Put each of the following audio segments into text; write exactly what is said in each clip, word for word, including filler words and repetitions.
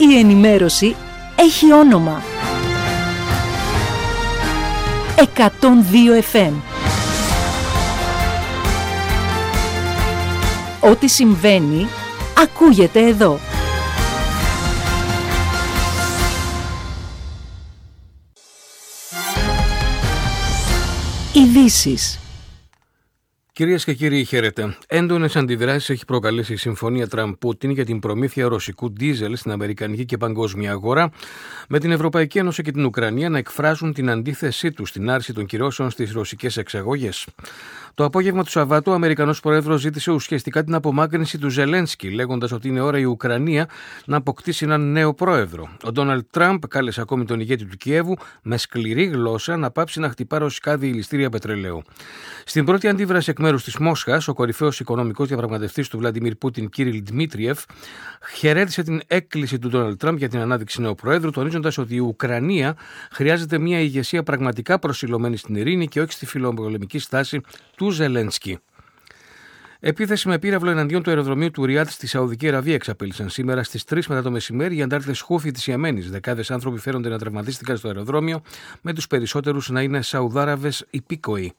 η ενημέρωση έχει όνομα. εκατόν δύο εφ εμ. Ό,τι συμβαίνει, ακούγεται εδώ. Ειδήσεις. Κυρίες και κύριοι, χαίρετε. Έντονες αντιδράσεις έχει προκαλέσει η συμφωνία Τραμπ-Πούτιν για την προμήθεια ρωσικού ντίζελ στην αμερικανική και παγκόσμια αγορά, με την Ευρωπαϊκή Ένωση και την Ουκρανία να εκφράζουν την αντίθεσή τους στην άρση των κυρώσεων στις ρωσικές εξαγωγές. Το απόγευμα του Σαββάτου, ο Αμερικανός Πρόεδρος ζήτησε ουσιαστικά την απομάκρυνση του Ζελένσκι, λέγοντας ότι είναι ώρα η Ουκρανία να αποκτήσει έναν νέο πρόεδρο. Ο Ντόναλντ Τραμπ κάλεσε ακόμη τον ηγέτη του Κιέβου με σκληρή γλώσσα να πάψει να χτυπά ρωσικά διηληστήρια πετρελαίου. Στην πρώτη αντίδραση εκ μέρους της Μόσχας, ο κορυφαίος οικονομικός διαπραγματευτής του Βλαντιμίρ Πούτιν, Κύριλ Δημήτριεφ, χαιρέτησε την έκκληση του Ντόναλντ Τραμπ για την ανάδειξη νέου πρόεδρου, τονίζοντας ότι η Ουκρανία χρειάζεται μια ηγεσία πραγματικά προσιλωμένη στην ειρήνη και όχι στη φιλοπολεμική στάση του Ζελένσκι. Επίθεση με πύραυλο εναντίον του αεροδρομίου του Ριάτ στη Σαουδική Αραβία εξαπέλυσαν σήμερα στις τρεις μετά το μεσημέρι οι αντάρτες Χούθι της Ιεμένης. Δεκάδες άνθρωποι φέρονται να τραυματίστηκαν στο αεροδρόμιο, με τους περισσότερους να είναι Σαουδάραβες υπήκοοι.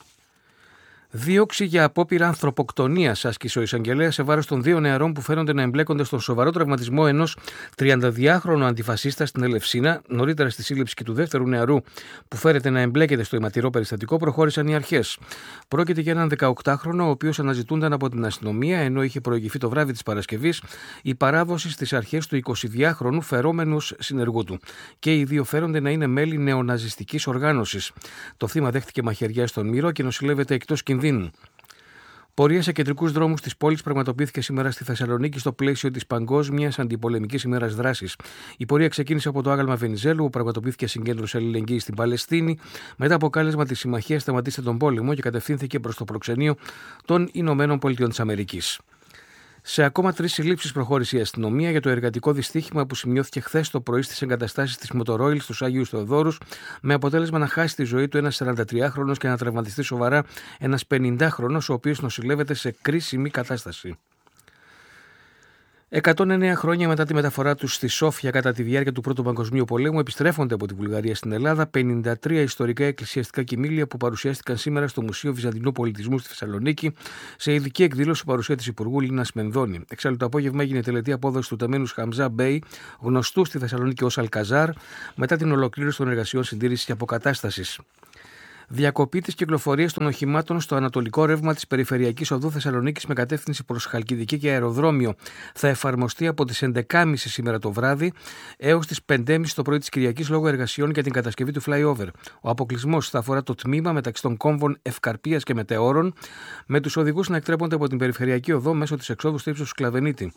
Δίωξη για απόπειρα ανθρωποκτονίας άσκησε ο εισαγγελέας σε βάρος των δύο νεαρών που φαίνονται να εμπλέκονται στον σοβαρό τραυματισμό ενός τριανταδυάχρονου αντιφασίστα στην Ελευσίνα. Νωρίτερα στη σύλληψη και του δεύτερου νεαρού που φέρεται να εμπλέκεται στο αιματηρό περιστατικό προχώρησαν οι αρχές. Πρόκειται για έναν δεκαοκτάχρονο, ο οποίος αναζητούνταν από την αστυνομία, ενώ είχε προηγηθεί το βράδυ της Παρασκευής η παράδοση στις αρχές του εικοσιδυάχρονου φερόμενους συνεργού του. Και οι δύο φέρονται να είναι μέλη νεοναζιστικής οργάνωσης. Το θύμα δέχτηκε μαχαιριά στον μύρο και νοσηλεύεται εκτός κινδύνου. Πορεία σε κεντρικούς δρόμους της πόλης πραγματοποιήθηκε σήμερα στη Θεσσαλονίκη στο πλαίσιο της Παγκόσμιας Αντιπολεμικής ημέρας δράσης. Η πορεία ξεκίνησε από το άγαλμα Βενιζέλου, που πραγματοποιήθηκε συγκέντρωση αλληλεγγύης στην Παλαιστίνη, μετά από κάλεσμα της Συμμαχίας Σταματήστε τον Πόλεμο, και κατευθύνθηκε προς το προξενείο των Ηνωμένων Πολιτειών της Αμερικής. Σε ακόμα τρεις συλλήψεις προχώρησε η αστυνομία για το εργατικό δυστύχημα που σημειώθηκε χθες το πρωί στις εγκαταστάσεις της Μοτορόιλ στους Άγιους Θεοδόρους, με αποτέλεσμα να χάσει τη ζωή του ένας σαραντατριάχρονος και να τραυματιστεί σοβαρά ένας πενηντάχρονος, ο οποίος νοσηλεύεται σε κρίσιμη κατάσταση. εκατόν εννέα χρόνια μετά τη μεταφορά τους στη Σόφια κατά τη διάρκεια του Πρώτου Παγκοσμίου Πολέμου, επιστρέφονται από τη Βουλγαρία στην Ελλάδα πενήντα τρία ιστορικά εκκλησιαστικά κοιμήλια που παρουσιάστηκαν σήμερα στο Μουσείο Βυζαντινού Πολιτισμού στη Θεσσαλονίκη, σε ειδική εκδήλωση παρουσία της Υπουργού Λίνας Μενδώνη. Εξάλλου, το απόγευμα έγινε τελετή απόδοση του τεμένους Χαμζά Μπέι, γνωστού στη Θεσσαλονίκη ως Αλκαζάρ, μετά την ολοκλήρωση των εργασιών συντήρησης και αποκατάστασης. Διακοπή της κυκλοφορίας των οχημάτων στο ανατολικό ρεύμα της Περιφερειακής Οδού Θεσσαλονίκης με κατεύθυνση προς Χαλκιδική και αεροδρόμιο θα εφαρμοστεί από τις έντεκα και τριάντα σήμερα το βράδυ έως τις πέντε και τριάντα το πρωί της Κυριακής λόγω εργασιών για την κατασκευή του flyover. Ο αποκλεισμός θα αφορά το τμήμα μεταξύ των κόμβων Ευκαρπίας και Μετεώρων, με τους οδηγούς να εκτρέπονται από την Περιφερειακή Οδό μέσω της εξόδου στο ύψος του Σκλαβενίτη.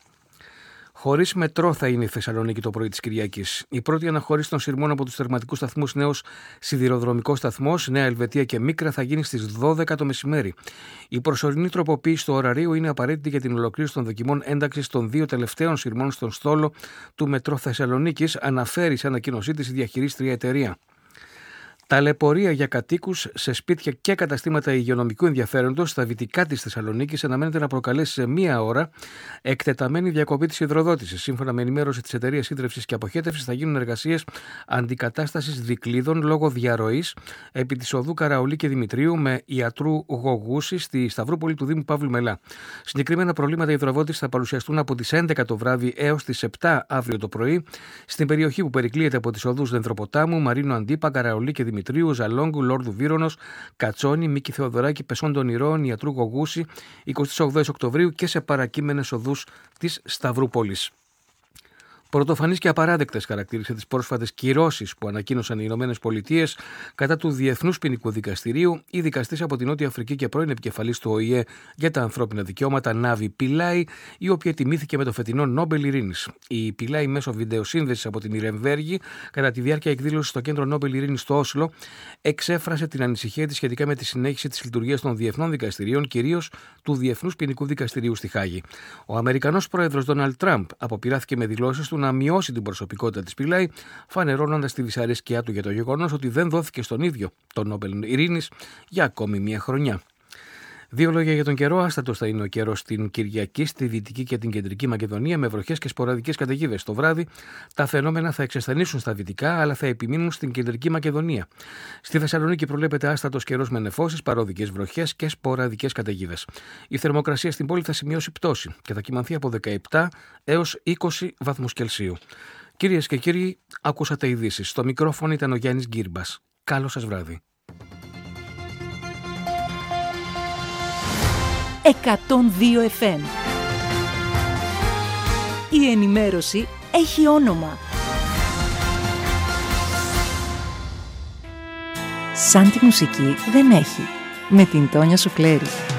Χωρίς μετρό θα είναι η Θεσσαλονίκη το πρωί της Κυριακής. Η πρώτη αναχώρηση των σειρμών από τους τερματικούς σταθμούς νέος σιδηροδρομικός σταθμός, Νέα Ελβετία και Μίκρα θα γίνει στις δώδεκα το μεσημέρι. Η προσωρινή τροποποίηση του ωραρίου είναι απαραίτητη για την ολοκλήρωση των δοκιμών ένταξης των δύο τελευταίων σειρμών στον στόλο του Μετρό Θεσσαλονίκης, αναφέρει σε ανακοίνωσή της η διαχειρίστρια εταιρεία. Ταλαιπωρία για κατοίκους σε σπίτια και καταστήματα υγειονομικού ενδιαφέροντος στα δυτικά της Θεσσαλονίκης αναμένεται να προκαλέσει σε μία ώρα εκτεταμένη διακοπή της υδροδότησης. Σύμφωνα με ενημέρωση της εταιρείας σύντρευσης και αποχέτευσης, θα γίνουν εργασίες αντικατάστασης δικλείδων λόγω διαρροής επί της οδού Καραουλή και Δημητρίου με ιατρού Γογούση στη Σταυρούπολη του Δήμου Παύλου Μελά. Συγκεκριμένα προβλήματα υδροδότησης θα παρουσιαστούν από τις έντεκα το βράδυ έως τις επτά αύριο το πρωί στην περιοχή που περικλείεται από τις οδούς Δενδροποτάμου, Μαρίνο Αντίπα, Καραουλή και Δημητρίου, Ζαλόγκου, Λόρδου Βύρονος, Κατσόνη, Μίκη Θεοδωράκη, Πεσών των Ηρώων, Ιατρού Γογούση, εικοστή όγδοη Οκτωβρίου και σε παρακείμενες οδούς της Σταυρούπολης. Πρωτοφανείς και απαράδεκτες χαρακτήρισε τις πρόσφατες κυρώσεις που ανακοίνωσαν οι Ηνωμένες Πολιτείες κατά του Διεθνούς Ποινικού Δικαστηρίου η δικαστής από την Νότια Αφρική και πρώην επικεφαλής του Ο Η Ε για τα ανθρώπινα δικαιώματα, Νάβη Πιλάι, η οποία τιμήθηκε με το φετινό Νόμπελ Ειρήνης. Η Πιλάι, μέσω βιντεοσύνδεσης από την Ιρεμβέργη, κατά τη διάρκεια εκδήλωσης στο κέντρο Νόμπελ Ειρήνης στο Όσλο, εξέφρασε την ανησυχία της σχετικά με τη συνέχιση της λειτουργίας των διεθνών δικαστηρίων, κυρίως του Διεθνούς Ποινικού Δικαστηρίου στη Χάγη. Ο Αμερικανός πρόεδρος Ντόναλντ Τραμπ αποπειράθηκε με δηλώσεις του να μειώσει την προσωπικότητα της Πιλάι, φανερώνοντας τη δυσαρέσκειά του για το γεγονός ότι δεν δόθηκε στον ίδιο το Νόμπελ Ειρήνης για ακόμη μία χρονιά. Δύο λόγια για τον καιρό. Άστατος θα είναι ο καιρός στην Κυριακή, στη Δυτική και την Κεντρική Μακεδονία, με βροχές και σποραδικές καταιγίδες. Το βράδυ τα φαινόμενα θα εξασθενήσουν στα δυτικά, αλλά θα επιμείνουν στην Κεντρική Μακεδονία. Στη Θεσσαλονίκη προβλέπεται άστατος καιρός με νεφώσεις, παρόδικες βροχές και σποραδικές καταιγίδες. Η θερμοκρασία στην πόλη θα σημειώσει πτώση και θα κυμανθεί από δεκαεπτά έως είκοσι βαθμούς Κελσίου. Κυρίες και κύριοι, ακούσατε ειδήσεις. Στο μικρόφωνο ήταν ο Γιάννης Γκύρμπας. Καλό σας βράδυ. εκατόν δύο εφ εμ. Η ενημέρωση έχει όνομα. Σαν τη μουσική δεν έχει. Με την Τόνια Σουκλέρη.